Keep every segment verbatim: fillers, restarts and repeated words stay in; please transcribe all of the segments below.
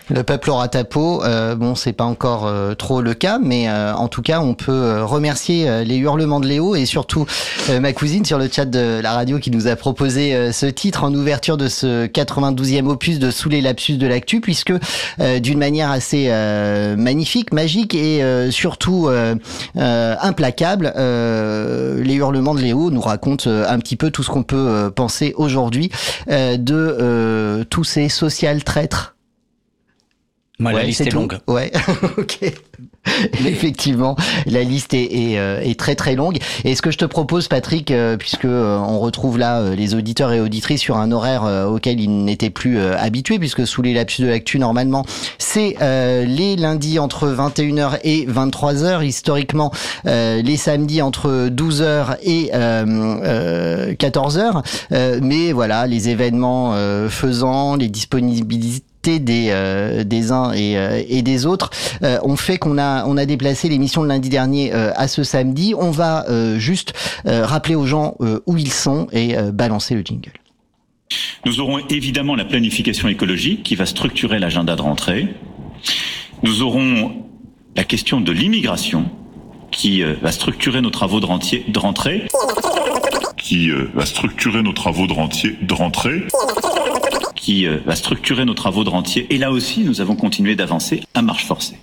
Le peuple aura ta peau. Euh, bon, c'est pas encore euh, trop le cas, mais euh, en tout cas, on peut euh, remercier euh, les hurlements de Léo et surtout euh, ma cousine sur le chat de la radio qui nous a proposé euh, ce titre en ouverture de ce quatre-vingt-douzième opus de Sous les lapsus de l'actu, puisque euh, d'une manière assez euh, magnifique, magique et euh, surtout euh, euh, implacable, euh, les hurlements de Léo nous racontent euh, un petit peu tout ce qu'on peut euh, penser aujourd'hui euh, de euh, tous ces social traîtres. Moi, ouais, la liste est tout. longue. Ouais, ok. Effectivement, la liste est, est, est très très longue. Et ce que je te propose, Patrick, euh, puisque euh, on retrouve là euh, les auditeurs et auditrices sur un horaire euh, auquel ils n'étaient plus euh, habitués, puisque Sous les lapsus de l'actu, normalement, c'est euh, les lundis entre vingt et une heures et vingt-trois heures, historiquement euh, les samedis entre douze heures et euh, euh, quatorze heures. Euh, mais voilà, les événements euh, faisant, les disponibilités des euh, des uns et euh, et des autres euh, ont fait qu'on a on a déplacé l'émission de lundi dernier euh, à ce samedi. On va euh, juste euh, rappeler aux gens euh, où ils sont et euh, balancer le jingle. Nous aurons évidemment la planification écologique qui va structurer l'agenda de rentrée. Nous aurons la question de l'immigration qui euh, va structurer nos travaux de rentrée de rentrée qui euh, va structurer nos travaux de rentrée de rentrée qui euh, va structurer nos travaux de rentier. Et là aussi, nous avons continué d'avancer à marche forcée.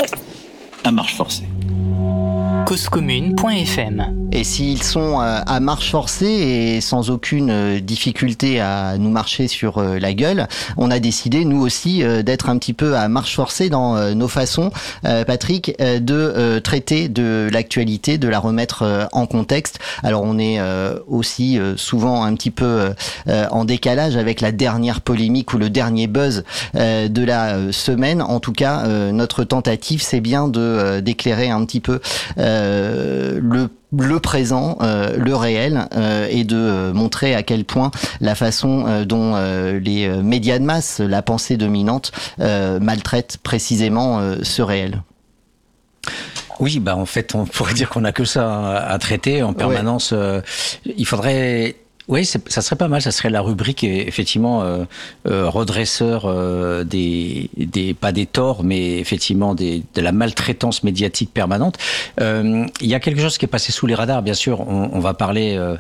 À marche forcée. cause commune point f m. Et s'ils sont à marche forcée et sans aucune difficulté à nous marcher sur la gueule, on a décidé, nous aussi, d'être un petit peu à marche forcée dans nos façons, Patrick, de traiter de l'actualité, de la remettre en contexte. Alors on est aussi souvent un petit peu en décalage avec la dernière polémique ou le dernier buzz de la semaine. En tout cas, notre tentative, c'est bien de d'éclairer un petit peu euh, le le présent, euh, le réel, euh, et de euh, montrer à quel point la façon euh, dont euh, les médias de masse, la pensée dominante, euh, maltraitent précisément euh, ce réel. Oui, bah en fait, on pourrait dire qu'on n'a que ça à, à traiter en permanence. Ouais. Euh, il faudrait... Oui, c'est, ça serait pas mal. Ça serait la rubrique effectivement euh, euh, redresseur euh, des, des pas des torts, mais effectivement des, de la maltraitance médiatique permanente. Euh, il y a quelque chose qui est passé sous les radars, bien sûr. On, on va parler euh,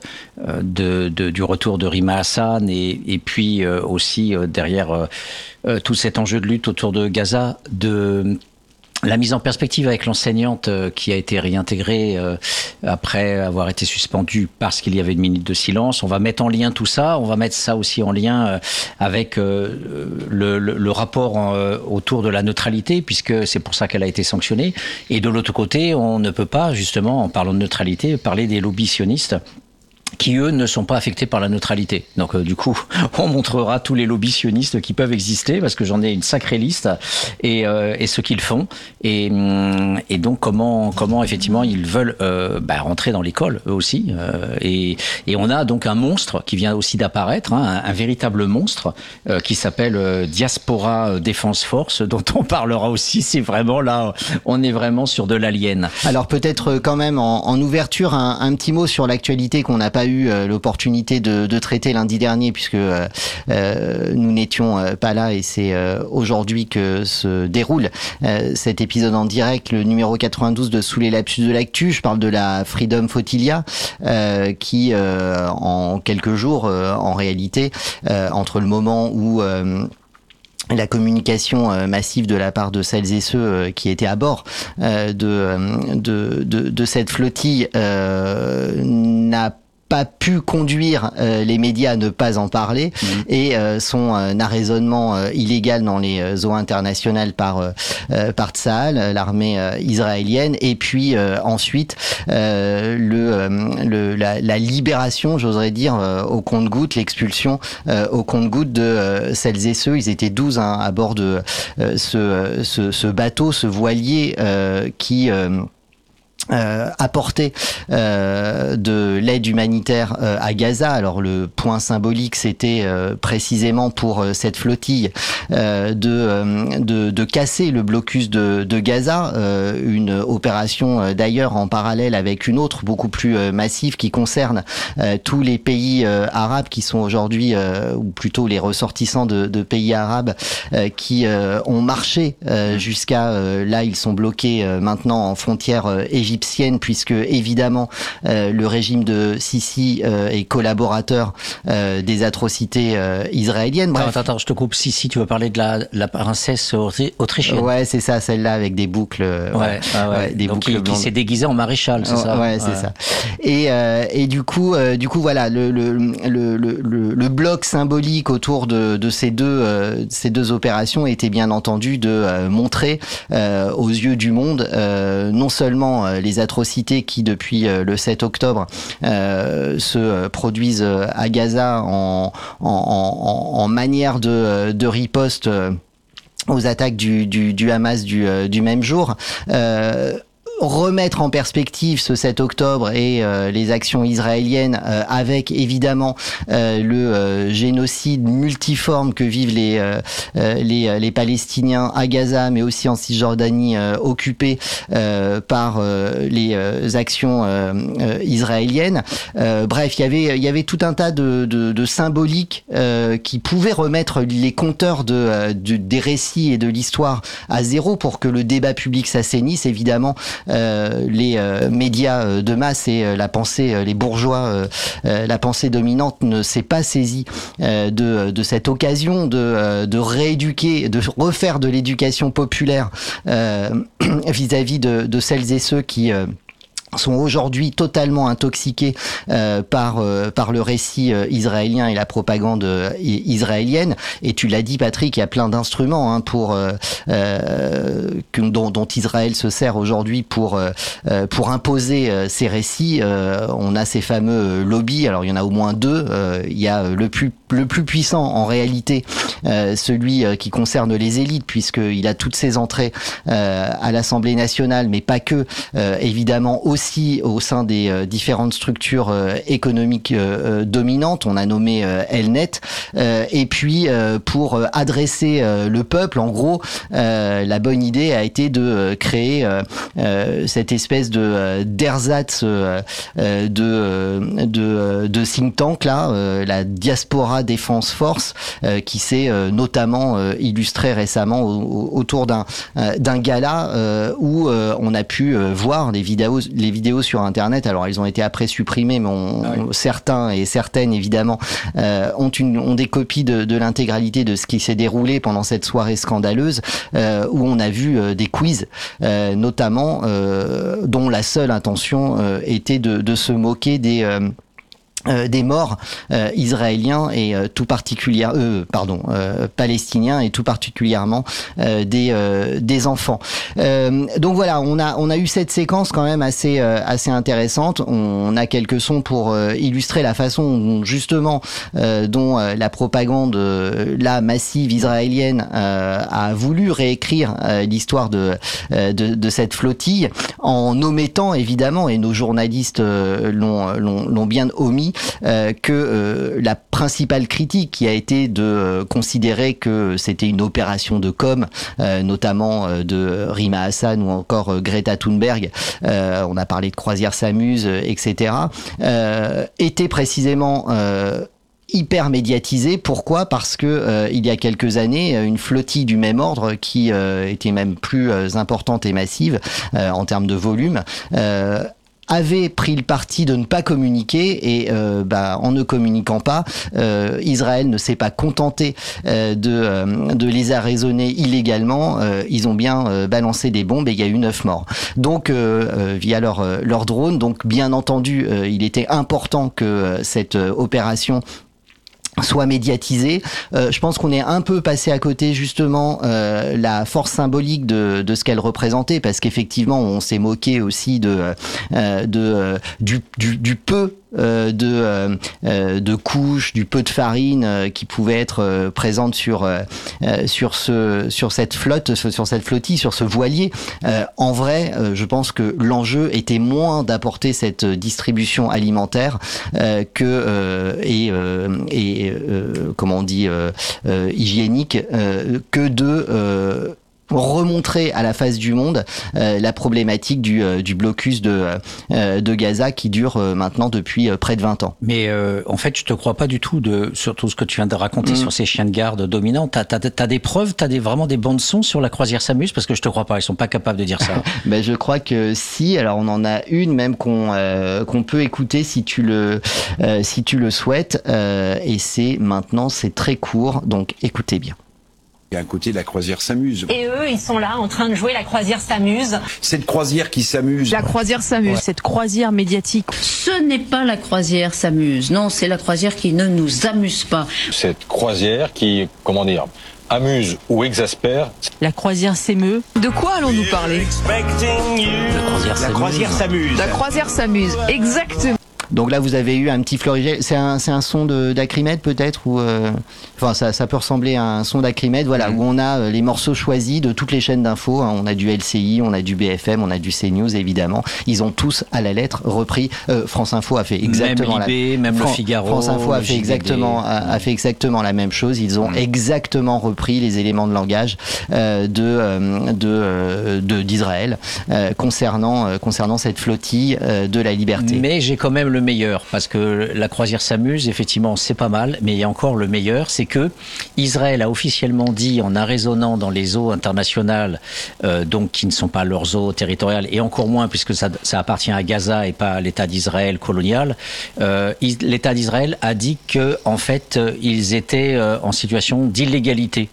de, de, du retour de Rima Hassan et, et puis euh, aussi euh, derrière euh, tout cet enjeu de lutte autour de Gaza, de la mise en perspective avec l'enseignante euh, qui a été réintégrée euh, après avoir été suspendue parce qu'il y avait une minute de silence. On va mettre en lien tout ça. On va mettre ça aussi en lien euh, avec euh, le, le, le rapport euh, autour de la neutralité, puisque c'est pour ça qu'elle a été sanctionnée. Et de l'autre côté, on ne peut pas, justement, en parlant de neutralité, parler des lobbies sionistes qui, eux, ne sont pas affectés par la neutralité. Donc, euh, du coup, on montrera tous les lobbies sionistes qui peuvent exister, parce que j'en ai une sacrée liste, et, euh, et ce qu'ils font, et, et donc comment, comment effectivement, ils veulent euh, bah, rentrer dans l'école, eux aussi. Euh, et, et on a donc un monstre qui vient aussi d'apparaître, hein, un, un véritable monstre, euh, qui s'appelle euh, Diaspora Defense Force, dont on parlera aussi. C'est vraiment là, on est vraiment sur de l'alien. Alors, peut-être quand même, en, en ouverture, un, un petit mot sur l'actualité qu'on n'a pas eu euh, l'opportunité de, de traiter lundi dernier, puisque euh, euh, nous n'étions euh, pas là, et c'est euh, aujourd'hui que se déroule euh, cet épisode en direct, le numéro quatre-vingt-douze de Sous les lapsus de l'actu. Je parle de la Freedom Flotilla euh, qui, euh, en quelques jours, euh, en réalité, euh, entre le moment où euh, la communication euh, massive de la part de celles et ceux euh, qui étaient à bord euh, de, de, de, de cette flottille euh, n'a pas pu conduire euh, les médias à ne pas en parler, mmh. et euh, son euh, arraisonnement euh, illégal dans les euh, eaux internationales par euh, par Tsahal, l'armée euh, israélienne, et puis euh, ensuite euh, le, euh, le la, la libération, j'oserais dire, euh, au compte-gouttes, l'expulsion euh, au compte-gouttes de euh, celles et ceux. Ils étaient douze hein, à bord de euh, ce, ce ce bateau, ce voilier euh, qui euh, Euh, apporter euh, de l'aide humanitaire euh, à Gaza. Alors le point symbolique, c'était euh, précisément pour euh, cette flottille euh, de, euh, de de casser le blocus de, de Gaza, euh, une opération euh, d'ailleurs en parallèle avec une autre beaucoup plus euh, massive qui concerne euh, tous les pays euh, arabes qui sont aujourd'hui, euh, ou plutôt les ressortissants de, de pays arabes euh, qui euh, ont marché euh, jusqu'à euh, là, ils sont bloqués euh, maintenant en frontière euh, égyptienne, puisque évidemment euh, le régime de Sisi euh, est collaborateur euh, des atrocités euh, israéliennes. Bref. Attends, attends, je te coupe. Sisi, tu veux parler de la, la princesse autrichienne? Ouais, c'est ça, celle-là avec des boucles. Ouais, ouais, ah ouais. ouais des Donc boucles qui, qui s'est déguisée en maréchal, c'est oh, ça? Ouais, c'est ouais. ça. Et euh, et du coup, euh, du coup, voilà, le le le le le bloc symbolique autour de de ces deux euh, ces deux opérations était bien entendu de euh, montrer euh, aux yeux du monde euh, non seulement euh, les atrocités qui depuis euh, le sept octobre euh, se euh, produisent euh, à Gaza en en en, en manière de de riposte euh, aux attaques du du du Hamas du euh, du même jour. Euh, remettre en perspective ce sept octobre et euh, les actions israéliennes euh, avec évidemment euh, le euh, génocide multiforme que vivent les euh, les les Palestiniens à Gaza, mais aussi en Cisjordanie euh, occupée euh, par euh, les euh, actions euh, euh, israéliennes. Euh, bref, il y avait il y avait tout un tas de de, de symboliques euh, qui pouvaient remettre les compteurs de, de des récits et de l'histoire à zéro pour que le débat public s'assainisse. Évidemment, Euh, les euh, médias euh, de masse et euh, la pensée, euh, les bourgeois, euh, euh, la pensée dominante ne s'est pas saisie euh, de, de cette occasion de, euh, de rééduquer, de refaire de l'éducation populaire euh, vis-à-vis de, de celles et ceux qui euh, sont aujourd'hui totalement intoxiqués euh, par euh, par le récit euh, israélien et la propagande euh, israélienne. Et tu l'as dit, Patrick, il y a plein d'instruments hein, pour euh, euh, que, dont, dont Israël se sert aujourd'hui pour euh, pour imposer euh, ces récits. Euh, on a ces fameux lobbies. Alors il y en a au moins deux. Euh, il y a le plus le plus puissant en réalité, euh, celui euh, qui concerne les élites, puisqu'il a toutes ses entrées euh, à l'Assemblée nationale, mais pas que. Euh, évidemment aussi aussi au sein des euh, différentes structures euh, économiques euh, dominantes. On a nommé euh, Elnet. Euh, et puis, euh, pour euh, adresser euh, le peuple, en gros, euh, la bonne idée a été de euh, créer euh, euh, cette espèce de euh, d'ersatz euh, de, euh, de, euh, de think tank, là, euh, la Diaspora Defense Force, euh, qui s'est euh, notamment euh, illustrée récemment au, au, autour d'un, euh, d'un gala euh, où euh, on a pu euh, voir les vidéos, les vidéos sur Internet. Alors, elles ont été après supprimées, mais on, ah oui. on, certains et certaines, évidemment, euh, ont, une, ont des copies de, de l'intégralité de ce qui s'est déroulé pendant cette soirée scandaleuse, euh, où on a vu euh, des quiz, euh, notamment, euh, dont la seule intention euh, était de, de se moquer des... Euh, Euh, des morts euh, israéliens et euh, tout particulièrement, euh, pardon, euh, palestiniens et tout particulièrement euh, des euh, des enfants. Euh, donc voilà, on a on a eu cette séquence quand même assez euh, assez intéressante. On a quelques sons pour euh, illustrer la façon dont, justement euh, dont euh, la propagande euh, la massive israélienne euh, a voulu réécrire euh, l'histoire de, euh, de de cette flottille en omettant évidemment, et nos journalistes euh, l'ont l'ont l'ont bien omis, Euh, que euh, la principale critique qui a été de euh, considérer que c'était une opération de com, euh, notamment euh, de Rima Hassan ou encore euh, Greta Thunberg, euh, on a parlé de Croisière s'amuse, euh, et cetera, euh, était précisément euh, hyper médiatisé. Pourquoi ? Parce que euh, il y a quelques années, une flottille du même ordre, qui euh, était même plus euh, importante et massive euh, en termes de volume, euh, avait pris le parti de ne pas communiquer, et euh, bah, en ne communiquant pas, euh, Israël ne s'est pas contenté euh, de, euh, de les arraisonner illégalement. Euh, ils ont bien euh, balancé des bombes et il y a eu neuf morts. Donc, euh, euh, via leur, leur drone. Donc, bien entendu, euh, il était important que euh, cette euh, opération soit médiatisé. Euh, je pense qu'on est un peu passé à côté justement euh, la force symbolique de, de ce qu'elle représentait, parce qu'effectivement on s'est moqué aussi de, euh, de euh, du, du, du peu euh, de euh, de couche, du peu de farine euh, qui pouvait être euh, présente sur euh, sur ce sur cette flotte, sur cette flottille, sur ce voilier. Euh, en vrai, euh, je pense que l'enjeu était moins d'apporter cette distribution alimentaire euh, que euh, et euh, et euh, comment on dit euh, euh, hygiénique euh, que de euh, remontrer à la face du monde euh, la problématique du, euh, du blocus de, euh, de Gaza qui dure euh, maintenant depuis euh, près de vingt ans. Mais euh, en fait, je te crois pas du tout de, sur tout ce que tu viens de raconter mmh. sur ces chiens de garde dominants. T'as, t'as, t'as des preuves, t'as des, vraiment des bandes son sur la croisière s'amuse? Parce que je te crois pas, ils sont pas capables de dire ça. Ben, je crois que si, alors on en a une même qu'on, euh, qu'on peut écouter si tu le, euh, si tu le souhaites, euh, et c'est maintenant, c'est très court, donc écoutez bien. Et à côté, la croisière s'amuse. Et eux, ils sont là en train de jouer la croisière s'amuse. Cette croisière qui s'amuse. La croisière s'amuse, ouais. Cette croisière médiatique. Ce n'est pas la croisière s'amuse. Non, c'est la croisière qui ne nous amuse pas. Cette croisière qui, comment dire, amuse ou exaspère. La croisière s'émeut. De quoi allons-nous parler? La croisière s'amuse. La croisière s'amuse. La croisière s'amuse, exactement. Donc là, vous avez eu un petit florigel. C'est un, c'est un son de, d'Acrimède peut-être ou euh... enfin, ça, ça peut ressembler à un son d'Acrimède. Voilà, mmh. où on a les morceaux choisis de toutes les chaînes d'infos. Hein. On a du L C I, on a du B F M, on a du CNews évidemment. Ils ont tous à la lettre repris. Euh, France Info a fait exactement même l'I B, la même Fran- le Figaro. France Info a fait J D D. exactement a, a fait exactement la même chose. Ils ont mmh. exactement repris les éléments de langage euh, de euh, de, euh, de d'Israël euh, concernant euh, concernant cette flottille euh, de la liberté. Mais j'ai quand même le meilleur parce que la croisière s'amuse, effectivement, c'est pas mal, mais il y a encore le meilleur, c'est que Israël a officiellement dit, en arraisonnant dans les eaux internationales, euh, donc qui ne sont pas leurs eaux territoriales, et encore moins puisque ça, ça appartient à Gaza et pas à l'État d'Israël colonial, euh, l'État d'Israël a dit que, en fait, ils étaient euh, en situation d'illégalité.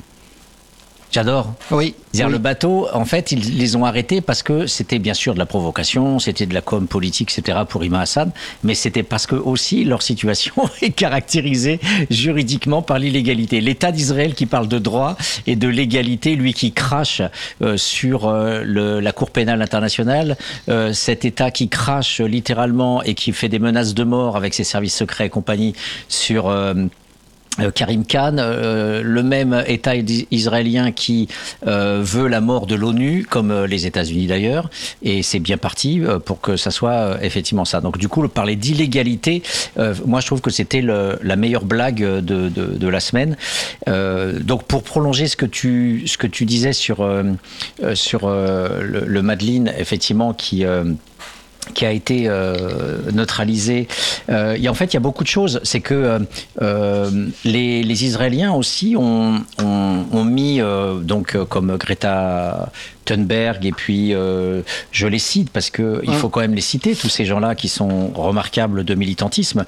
J'adore. Oui. C'est-à-dire oui. le bateau, en fait, ils les ont arrêtés parce que c'était bien sûr de la provocation, c'était de la com politique, et cetera pour Imam Hassan, mais c'était parce que aussi leur situation est caractérisée juridiquement par l'illégalité. L'État d'Israël qui parle de droit et de légalité, lui qui crache euh, sur euh, le, la Cour pénale internationale, euh, cet État qui crache littéralement et qui fait des menaces de mort avec ses services secrets et compagnie sur... Euh, Karim Khan, euh, le même État israélien qui euh, veut la mort de l'ONU, comme euh, les États-Unis d'ailleurs, et c'est bien parti euh, pour que ça soit euh, effectivement ça. Donc du coup, le parler d'illégalité, euh, moi je trouve que c'était le, la meilleure blague de, de, de la semaine. Euh, donc pour prolonger ce que tu ce que tu disais sur euh, sur euh, le, le Madeleine, effectivement qui euh, qui a été euh, neutralisé. Euh, et en fait, il y a beaucoup de choses. C'est que euh, les, les Israéliens aussi ont, ont, ont mis, euh, donc comme Greta Thunberg, et puis euh, je les cite parce que il faut quand même les citer, tous ces gens-là qui sont remarquables de militantisme.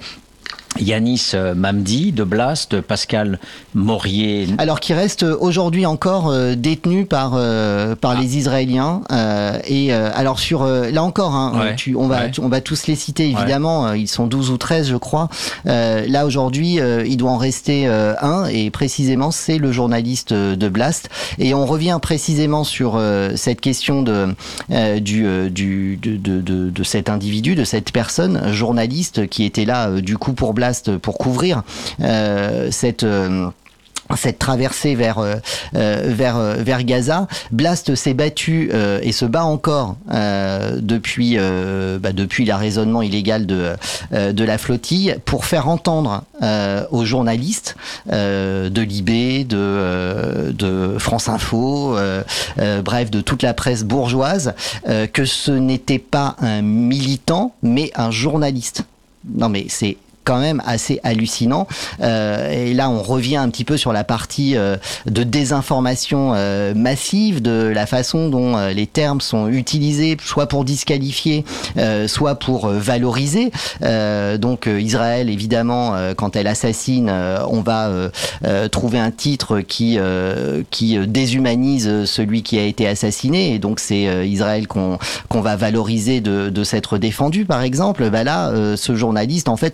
Yanis Mamdi de Blast, Pascal Morier. Alors qui reste aujourd'hui encore euh, détenu par euh, par ah. les Israéliens euh, et euh, alors sur euh, là encore hein, ouais. tu, on va ouais. tu, on va tous les citer évidemment, ouais. Ils sont douze ou treize je crois. Euh, là aujourd'hui euh, il doit en rester euh, un et précisément c'est le journaliste de Blast et on revient précisément sur euh, cette question de euh, du euh, du de, de de de cet individu, de cette personne journaliste qui était là euh, du coup pour Blast pour couvrir euh, cette euh, cette traversée vers euh, vers vers Gaza. Blast s'est battu euh, et se bat encore euh, depuis euh, bah, depuis l'arraisonnement illégal de euh, de la flottille pour faire entendre euh, aux journalistes euh, de Libé, de euh, de France Info, euh, euh, bref de toute la presse bourgeoise euh, que ce n'était pas un militant mais un journaliste. Non mais c'est quand même assez hallucinant. Euh, et là, on revient un petit peu sur la partie euh, de désinformation euh, massive, de la façon dont euh, les termes sont utilisés, soit pour disqualifier, euh, soit pour euh, valoriser. Euh, donc euh, Israël, évidemment, euh, quand elle assassine, euh, on va euh, euh, trouver un titre qui euh, qui déshumanise celui qui a été assassiné. Et donc c'est euh, Israël qu'on qu'on va valoriser de de s'être défendu, par exemple. Bah là, euh, ce journaliste, en fait, on va juste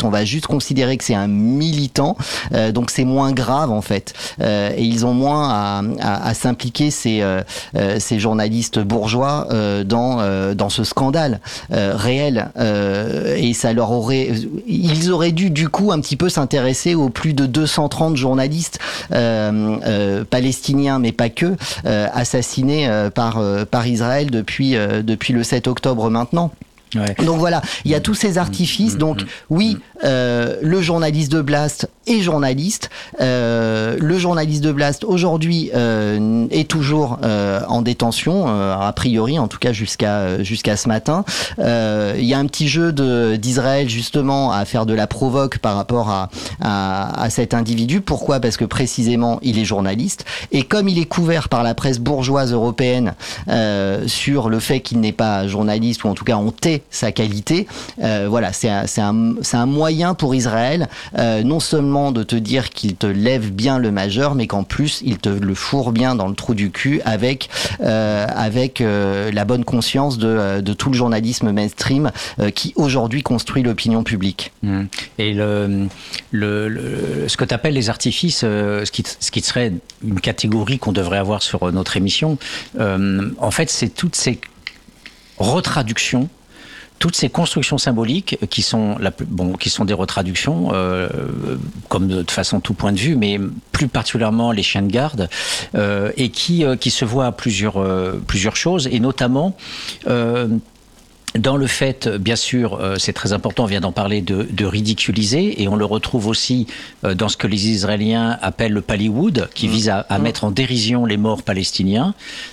considérer que c'est un militant, euh, donc c'est moins grave en fait. Euh, et ils ont moins à, à, à s'impliquer ces, euh, ces journalistes bourgeois euh, dans, euh, dans ce scandale euh, réel. Euh, et ça leur aurait, ils auraient dû du coup un petit peu s'intéresser aux plus de deux cent trente journalistes euh, euh, palestiniens, mais pas que, euh, assassinés euh, par, euh, par Israël depuis, euh, depuis le sept octobre maintenant. Ouais. Donc voilà, il y a tous ces artifices. Donc oui, euh, le journaliste de Blast est journaliste. Euh, le journaliste de Blast aujourd'hui euh, est toujours euh, en détention, euh, a priori, en tout cas jusqu'à jusqu'à ce matin. Euh, il y a un petit jeu de d'Israël justement à faire de la provoque par rapport à à, à cet individu. Pourquoi ? Parce que précisément il est journaliste et comme il est couvert par la presse bourgeoise européenne euh, sur le fait qu'il n'est pas journaliste ou en tout cas on tait sa qualité, euh, voilà, c'est un, c'est un, c'est un moyen pour Israël, euh, non seulement de te dire qu'il te lève bien le majeur, mais qu'en plus il te le fourre bien dans le trou du cul avec euh, avec euh, la bonne conscience de, de tout le journalisme mainstream euh, qui aujourd'hui construit l'opinion publique. Mmh. Et le, le, le ce que tu appelles les artifices, euh, ce qui ce qui serait une catégorie qu'on devrait avoir sur notre émission, euh, en fait, c'est toutes ces retraductions. Toutes ces constructions symboliques qui sont, la, bon, qui sont des retraductions, euh, comme de, de façon tout point de vue, mais plus particulièrement les chiens de garde, euh, et qui, euh, qui se voient à plusieurs, euh, plusieurs choses, et notamment euh, dans le fait, bien sûr, euh, c'est très important, on vient d'en parler, de, de ridiculiser, et on le retrouve aussi euh, dans ce que les Israéliens appellent le Pallywood, qui mmh. vise à, à mmh. mettre en dérision les morts palestiniens,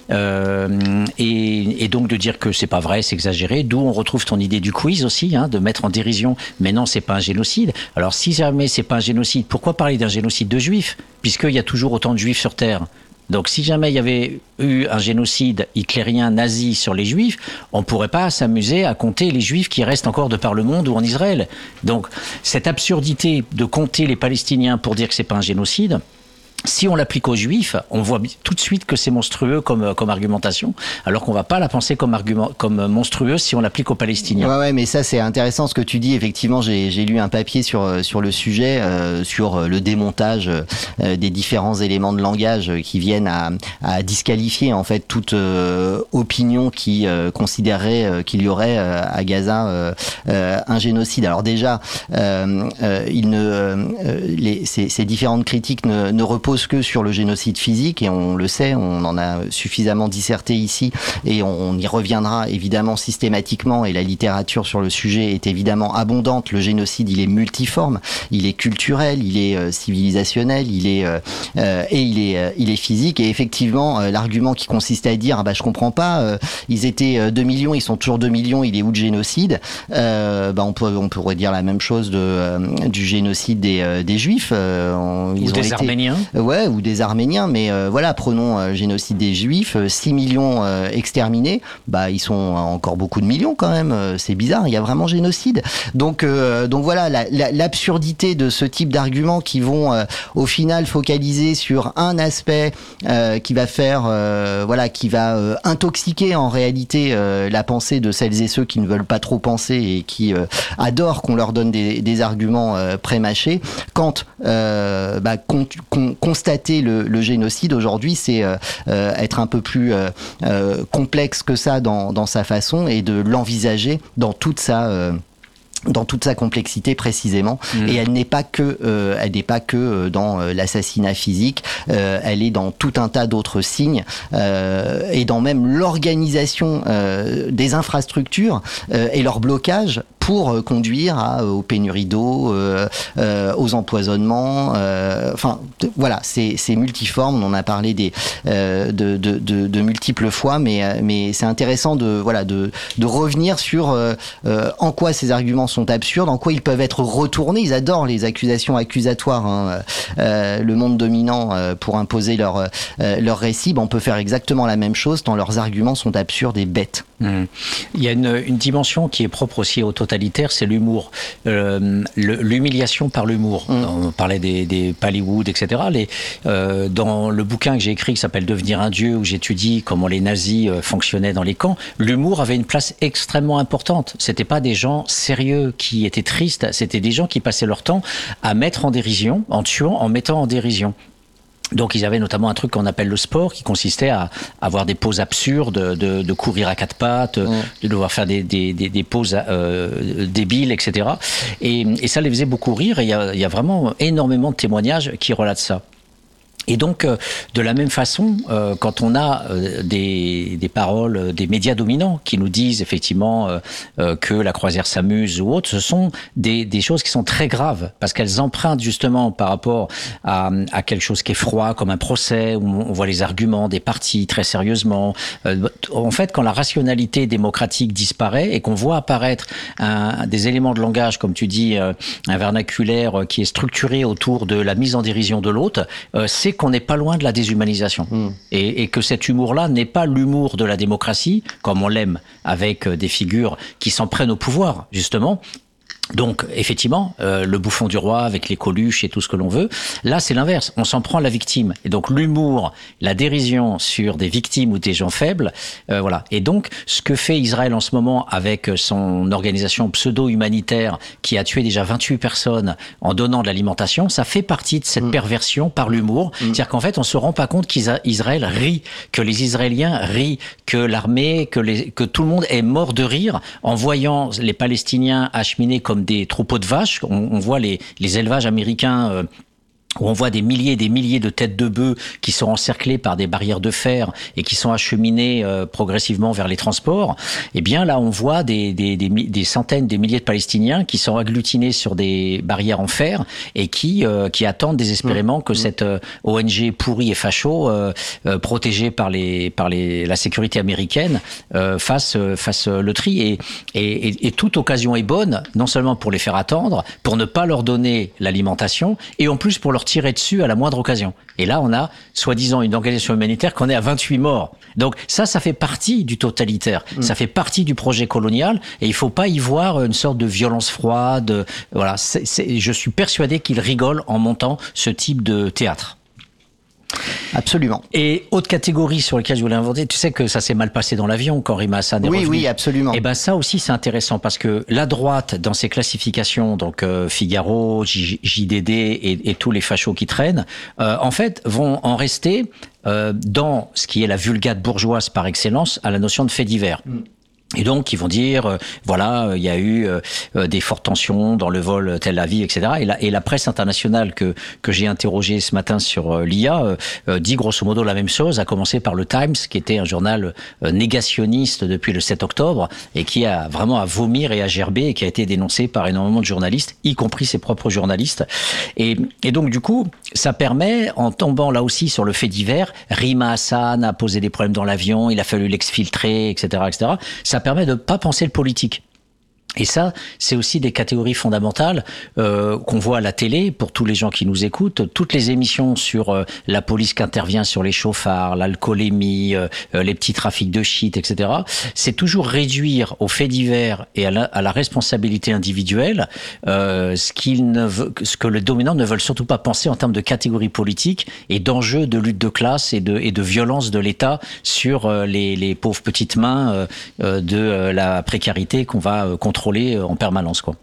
euh, et, et donc de dire que c'est pas vrai, c'est exagéré, d'où on retrouve ton idée du quiz aussi, hein, de mettre en dérision, mais non, c'est pas un génocide. Alors si jamais c'est pas un génocide, pourquoi parler d'un génocide de juifs, puisqu'il y a toujours autant de juifs sur Terre ? Donc si jamais il y avait eu un génocide hitlérien nazi sur les juifs, on ne pourrait pas s'amuser à compter les juifs qui restent encore de par le monde ou en Israël. Donc cette absurdité de compter les Palestiniens pour dire que ce n'est pas un génocide, si on l'applique aux Juifs, on voit tout de suite que c'est monstrueux comme, comme argumentation, alors qu'on ne va pas la penser comme, argument, comme monstrueuse si on l'applique aux Palestiniens. Ouais, ouais, mais ça c'est intéressant ce que tu dis. Effectivement, j'ai, j'ai lu un papier sur, sur le sujet, euh, sur le démontage euh, des différents éléments de langage qui viennent à, à disqualifier en fait toute euh, opinion qui euh, considérerait euh, qu'il y aurait euh, à Gaza euh, euh, un génocide. Alors déjà, euh, euh, il ne, euh, les, ces, ces différentes critiques ne, ne reposent que sur le génocide physique et on le sait, on en a suffisamment disserté ici et on, on y reviendra évidemment systématiquement et la littérature sur le sujet est évidemment abondante. Le génocide, il est multiforme, il est culturel, il est euh, civilisationnel, il est euh, euh, et il est euh, il est physique et effectivement euh, l'argument qui consiste à dire ah bah je comprends pas, euh, ils étaient deux millions, ils sont toujours deux millions, il est où le génocide, euh, bah on peut on pourrait dire la même chose de euh, du génocide des euh, des juifs, euh, on, ils ou ont des été, Arméniens. Ouais, ou des Arméniens, mais euh, voilà, prenons euh, génocide des Juifs, euh, six millions euh, exterminés, bah ils sont encore beaucoup de millions quand même, euh, c'est bizarre, il y a vraiment génocide. Donc, euh, donc voilà, la, la, l'absurdité de ce type d'arguments qui vont euh, au final focaliser sur un aspect euh, qui va faire, euh, voilà, qui va euh, intoxiquer en réalité euh, la pensée de celles et ceux qui ne veulent pas trop penser et qui euh, adorent qu'on leur donne des, des arguments euh, prémâchés. Quand euh, bah, con, con, constater le, le génocide aujourd'hui, c'est euh, euh, être un peu plus euh, euh, complexe que ça dans, dans sa façon et de l'envisager dans toute sa euh, dans toute sa complexité précisément, mmh. et elle n'est pas que euh, elle n'est pas que dans euh, l'assassinat physique, euh, elle est dans tout un tas d'autres signes euh, et dans même l'organisation euh, des infrastructures euh, et leur blocage pour conduire à, aux pénuries d'eau, euh, euh, aux empoisonnements. Euh, enfin, t- voilà, c'est, c'est multiforme. On en a parlé des, euh, de, de, de, de multiples fois, mais, mais c'est intéressant de, voilà, de, de revenir sur euh, euh, en quoi ces arguments sont absurdes, en quoi ils peuvent être retournés. Ils adorent les accusations accusatoires. Hein. Euh, le monde dominant euh, pour imposer leur, euh, leur récit. Ben, on peut faire exactement la même chose tant leurs arguments sont absurdes et bêtes. Mmh. Il y a une, une dimension qui est propre aussi aux totalitaires, c'est l'humour. Euh, le, l'humiliation par l'humour. Mmh. On parlait des, des Pallywood, et cetera. Les, euh, dans le bouquin que j'ai écrit qui s'appelle Devenir un dieu, où j'étudie comment les nazis euh, fonctionnaient dans les camps, l'humour avait une place extrêmement importante. C'était pas des gens sérieux qui étaient tristes, c'était des gens qui passaient leur temps à mettre en dérision, en tuant, en mettant en dérision. Donc ils avaient notamment un truc qu'on appelle le sport, qui consistait à avoir des poses absurdes, de, de courir à quatre pattes, mmh. de devoir faire des, des, des, des poses euh, débiles, et cetera. Et, et ça les faisait beaucoup rire, et il y a, il y a vraiment énormément de témoignages qui relatent ça. Et donc, euh, de la même façon, euh, quand on a euh, des, des paroles euh, des médias dominants qui nous disent effectivement euh, euh, que la croisière s'amuse ou autre, ce sont des, des choses qui sont très graves, parce qu'elles empruntent justement par rapport à, à quelque chose qui est froid, comme un procès, où on voit les arguments des partis très sérieusement. Euh, en fait, quand la rationalité démocratique disparaît et qu'on voit apparaître un, des éléments de langage, comme tu dis, euh, un vernaculaire qui est structuré autour de la mise en dérision de l'autre, euh, c'est qu'on n'est pas loin de la déshumanisation. Mmh. Et, et que cet humour-là n'est pas l'humour de la démocratie, comme on l'aime avec des figures qui s'en prennent au pouvoir, justement. Donc, effectivement, euh, le bouffon du roi avec les Coluches et tout ce que l'on veut, là, c'est l'inverse. On s'en prend à la victime. Et donc, l'humour, la dérision sur des victimes ou des gens faibles, euh, voilà. Et donc, ce que fait Israël en ce moment avec son organisation pseudo-humanitaire qui a tué déjà vingt-huit personnes en donnant de l'alimentation, ça fait partie de cette mmh. perversion par l'humour. Mmh. C'est-à-dire qu'en fait, on se rend pas compte qu'Israël rit, que les Israéliens rient, que l'armée, que, les, que tout le monde est mort de rire en voyant les Palestiniens acheminer comme des troupeaux de vaches. On, on voit les, les élevages américains euh, où on voit des milliers et des milliers de têtes de bœufs qui sont encerclées par des barrières de fer et qui sont acheminées euh, progressivement vers les transports. Et bien là, on voit des, des, des, des centaines, des milliers de Palestiniens qui sont agglutinés sur des barrières en fer et qui, euh, qui attendent désespérément mmh. que mmh. cette euh, O N G pourrie et facho, euh, euh, protégée par, les, par les, la sécurité américaine, euh, fasse, fasse le tri. Et, et, et, et toute occasion est bonne, non seulement pour les faire attendre, pour ne pas leur donner l'alimentation, et en plus pour leur tirer dessus à la moindre occasion. Et là, on a, soi-disant, une organisation humanitaire qu'on est à vingt-huit morts. Donc ça, ça fait partie du totalitaire. Mmh. Ça fait partie du projet colonial, et il faut pas y voir une sorte de violence froide. Voilà, c'est, c'est, je suis persuadé qu'ils rigolent en montant ce type de théâtre. Absolument. Et autre catégorie sur laquelle je voulais inventer, tu sais que ça s'est mal passé dans l'avion quand Rima Hassan est oui, revenu. Oui, oui, absolument. Et ben ça aussi c'est intéressant parce que la droite dans ses classifications, donc euh, Figaro, J- JDD et, et tous les fachos qui traînent, euh, en fait vont en rester euh, dans ce qui est la vulgate bourgeoise par excellence à la notion de fait divers. Mm. Et donc, ils vont dire, euh, voilà, il euh, y a eu euh, des fortes tensions dans le vol Tel Aviv, et cetera. Et la, et la presse internationale que que j'ai interrogée ce matin sur euh, l'I A euh, dit grosso modo la même chose, à commencer par le Times, qui était un journal euh, négationniste depuis le sept octobre, et qui a vraiment à vomir et à gerber, et qui a été dénoncé par énormément de journalistes, y compris ses propres journalistes. Et, et donc, du coup, ça permet, en tombant là aussi sur le fait divers, Rima Hassan a posé des problèmes dans l'avion, il a fallu l'exfiltrer, et cetera, et cetera. Ça permet de ne pas penser le politique. Et ça, c'est aussi des catégories fondamentales euh, qu'on voit à la télé, pour tous les gens qui nous écoutent. Toutes les émissions sur euh, la police qui intervient sur les chauffards, l'alcoolémie, euh, les petits trafics de shit, et cetera. C'est toujours réduire aux faits divers et à la, à la responsabilité individuelle euh, ce, qu'ils ne veut, ce que les dominants ne veulent surtout pas penser en termes de catégories politiques et d'enjeux de lutte de classe et de, et de violence de l'État sur euh, les, les pauvres petites mains euh, de euh, la précarité qu'on va euh, contrôler en permanence, quoi.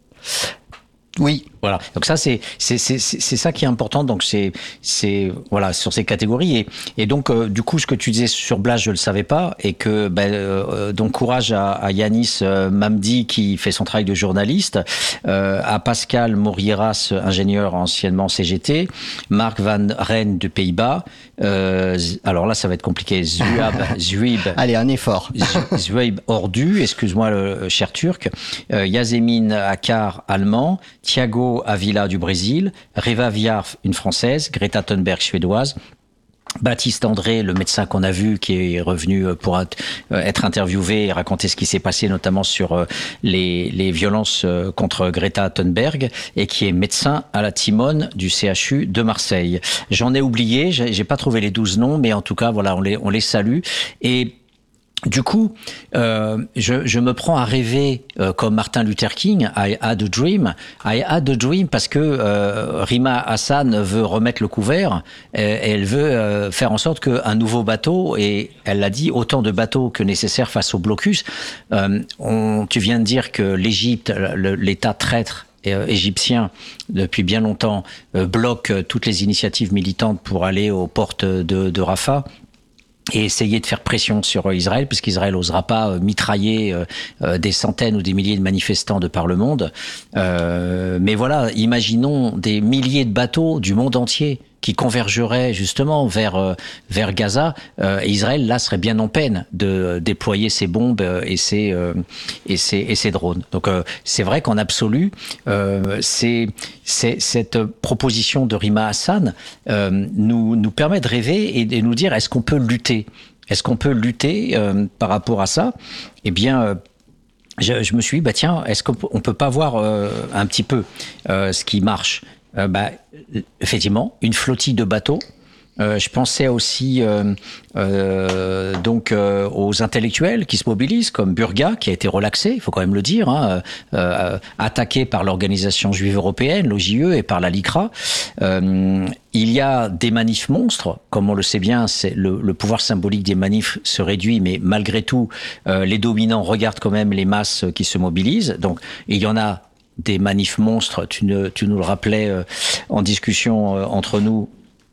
Oui. Voilà. Donc ça, c'est c'est c'est c'est ça qui est important. Donc c'est c'est voilà sur ces catégories et et donc euh, du coup ce que tu disais sur Blas, je le savais pas et que ben euh, donc courage à, à Yanis euh, Mamdi qui fait son travail de journaliste, euh, à Pascal Morieras, ingénieur anciennement C G T, Mark van Rijn de Pays-Bas. Euh, alors là, ça va être compliqué. Zuab, Zuib. Allez, un effort. Zuib Ordu, excuse-moi le cher turc. Euh, Yasemin Akar, allemand. Thiago Avila du Brésil, Reva Viarf, une Française, Greta Thunberg, suédoise, Baptiste André, le médecin qu'on a vu, qui est revenu pour être interviewé et raconter ce qui s'est passé, notamment sur les, les violences contre Greta Thunberg, et qui est médecin à la Timone du C H U de Marseille. J'en ai oublié, j'ai, j'ai pas trouvé les douze noms, mais en tout cas, voilà, on les, on les salue. Et Du coup, euh, je, je me prends à rêver euh, comme Martin Luther King, I had a dream. I had a dream parce que euh, Rima Hassan veut remettre le couvert et, et elle veut euh, faire en sorte qu'un nouveau bateau, et elle l'a dit, autant de bateaux que nécessaire face au blocus. Euh, on, tu viens de dire que l'Égypte, le, l'État traître égyptien depuis bien longtemps euh, bloque toutes les initiatives militantes pour aller aux portes de, de Rafah et essayer de faire pression sur Israël, puisqu'Israël n'osera pas mitrailler euh, des centaines ou des milliers de manifestants de par le monde. Euh, mais voilà, imaginons des milliers de bateaux du monde entier qui convergeraient justement vers euh, vers Gaza. Euh, et Israël, là, serait bien en peine de déployer ses bombes et ses euh, et ses et ses drones. Donc, euh, c'est vrai qu'en absolu, euh, c'est c'est cette proposition de Rima Hassan euh, nous nous permet de rêver et de nous dire, est-ce qu'on peut lutter ? Est-ce qu'on peut lutter euh, par rapport à ça ? Eh bien. Euh, je, je me suis dit, bah tiens, est-ce qu'on peut, on peut pas voir euh, un petit peu euh, ce qui marche ? Euh, bah, effectivement, une flottille de bateaux. Euh, je pensais aussi euh, euh, donc euh, aux intellectuels qui se mobilisent, comme Burga, qui a été relaxé, il faut quand même le dire, hein, euh, attaqué par l'organisation juive européenne, l'O J E, et par la LICRA. Euh, il y a des manifs monstres, comme on le sait bien, c'est le, le pouvoir symbolique des manifs se réduit, mais malgré tout, euh, les dominants regardent quand même les masses qui se mobilisent. Donc, il y en a des manifs monstres, tu, ne, tu nous le rappelais euh, en discussion euh, entre nous,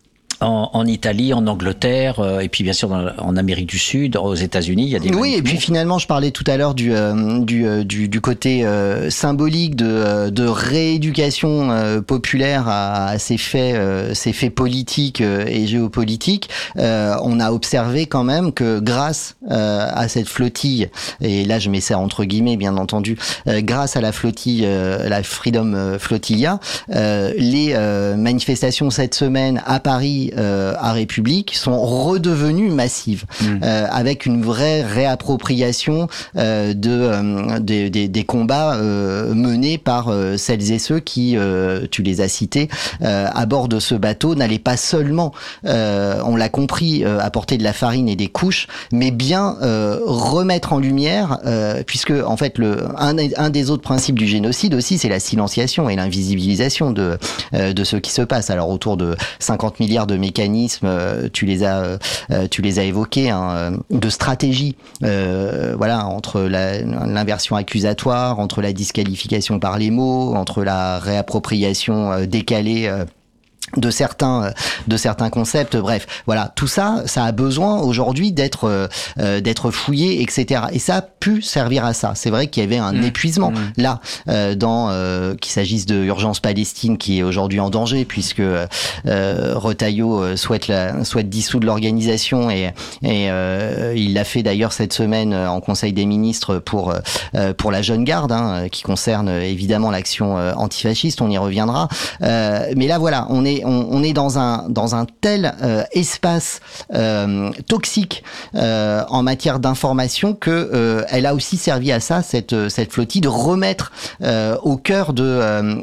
en, en Italie, en Angleterre, euh, et puis bien sûr dans, en Amérique du Sud, aux États-Unis, il y a des oui, et puis finalement, je parlais tout à l'heure du euh, du, du du côté euh, symbolique de de rééducation euh, populaire à, à ces faits euh, ces faits politiques euh, et géopolitiques. Euh, on a observé quand même que grâce euh, à cette flottille, et là je mets ça entre guillemets bien entendu, euh, grâce à la flottille, euh, la Freedom Flotilla, euh, les euh, manifestations cette semaine à Paris, Euh, à République, sont redevenues massives, mmh. euh, avec une vraie réappropriation euh, de euh, des, des, des combats euh, menés par euh, celles et ceux qui, euh, tu les as cités, euh, à bord de ce bateau, n'allaient pas seulement, euh, on l'a compris, euh, apporter de la farine et des couches, mais bien euh, remettre en lumière, euh, puisque en fait le un, un des autres principes du génocide aussi, c'est la silenciation et l'invisibilisation de euh, de ce qui se passe. Alors autour de cinquante milliards de mécanismes, euh, tu les as, euh, tu les as évoqués, hein, de stratégies, euh, voilà, entre la, l'inversion accusatoire, entre la disqualification par les mots, entre la réappropriation euh, décalée. Euh, de certains de certains concepts, bref, voilà, tout ça ça a besoin aujourd'hui d'être euh, d'être fouillé, etc., et ça a pu servir à ça. C'est vrai qu'il y avait un mmh. épuisement mmh. là euh, dans euh, qu'il s'agisse de Urgence Palestine, qui est aujourd'hui en danger puisque euh, Retailleau souhaite la, souhaite dissoudre l'organisation, et et euh, il l'a fait d'ailleurs cette semaine en Conseil des ministres pour euh, pour la jeune garde, hein, qui concerne évidemment l'action antifasciste, on y reviendra, euh, mais là voilà, on est On, on est dans un dans un tel euh, espace euh, toxique euh, en matière d'information que euh, elle a aussi servi à ça, cette cette flottille, de remettre euh, au cœur de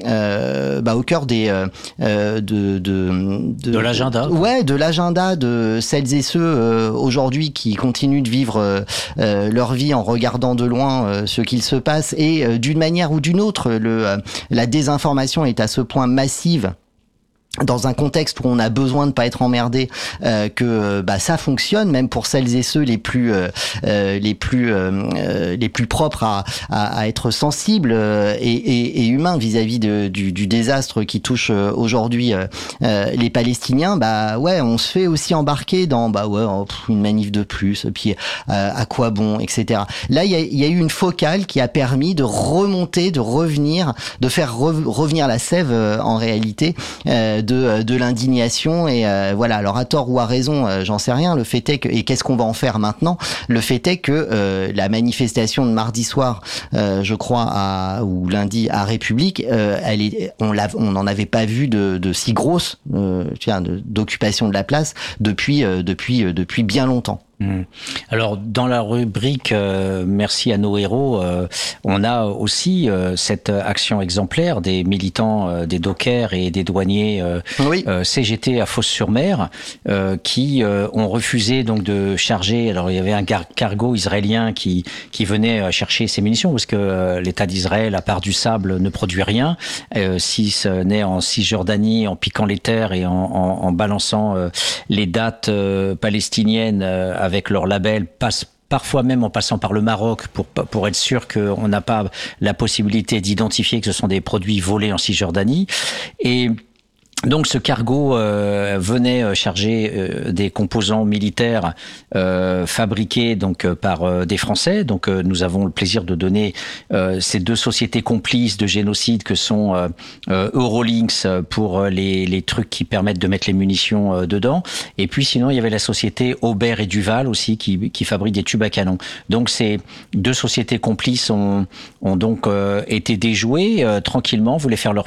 euh, bah au cœur des euh, de, de de de l'agenda ouais de l'agenda de celles et ceux euh, aujourd'hui qui continuent de vivre euh, leur vie en regardant de loin euh, ce qu'il se passe, et euh, d'une manière ou d'une autre, le euh, la désinformation est à ce point massive dans un contexte où on a besoin de pas être emmerdé, euh, que bah ça fonctionne même pour celles et ceux les plus euh, euh, les plus euh, les plus propres à, à, à être sensibles euh, et, et, et humains vis-à-vis de, du, du désastre qui touche euh, aujourd'hui euh, euh, les Palestiniens. Bah ouais, on se fait aussi embarquer dans bah ouais oh, pff, une manif de plus, puis euh, à quoi bon, et cetera. Là, il y a, y a eu une focale qui a permis de remonter, de revenir, de faire re- revenir la sève euh, en réalité. Euh, de de l'indignation, et euh, voilà, alors à tort ou à raison, euh, j'en sais rien, le fait est que, et qu'est-ce qu'on va en faire maintenant, le fait est que euh, la manifestation de mardi soir, euh, je crois, à, ou lundi à République, euh, elle est, on l'a, on n'en avait pas vu de, de si grosse, euh, tiens, de, d'occupation de la place depuis euh, depuis euh, depuis bien longtemps. Mmh. Alors dans la rubrique euh, merci à nos héros, euh, on a aussi euh, cette action exemplaire des militants euh, des dockers et des douaniers euh, oui. euh, C G T à Fos-sur-Mer euh, qui euh, ont refusé donc de charger. Alors il y avait un car- cargo israélien qui qui venait chercher ses munitions parce que euh, l'État d'Israël, à part du sable, ne produit rien. Euh, si ce n'est en Cisjordanie, en piquant les terres et en, en, en balançant euh, les dates euh, palestiniennes euh, avec leur label, passe parfois même en passant par le Maroc pour pour être sûr qu'on n'a pas la possibilité d'identifier que ce sont des produits volés en Cisjordanie. Et donc ce cargo euh, venait charger euh, des composants militaires euh, fabriqués donc euh, par euh, des Français. Donc euh, nous avons le plaisir de donner euh, ces deux sociétés complices de génocide que sont euh, euh, Eurolinks pour les les trucs qui permettent de mettre les munitions euh, dedans. Et puis sinon il y avait la société Aubert et Duval aussi qui qui fabrique des tubes à canon. Donc ces deux sociétés complices ont ont donc euh, été déjouées euh, tranquillement, voulaient faire leur